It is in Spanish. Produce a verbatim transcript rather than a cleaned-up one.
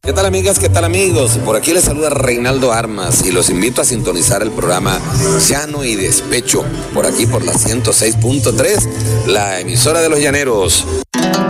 ¿Qué tal amigas? ¿Qué tal amigos? Por aquí les saluda Reinaldo Armas y los invito a sintonizar el programa Llano y Despecho, por aquí por la ciento seis punto tres, la emisora de los llaneros.